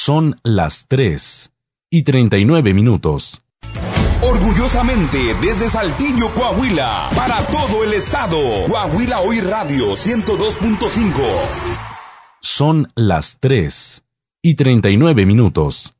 Son las 3:39. Orgullosamente desde Saltillo, Coahuila, para todo el estado. Coahuila Hoy Radio 102.5. Son las 3:39.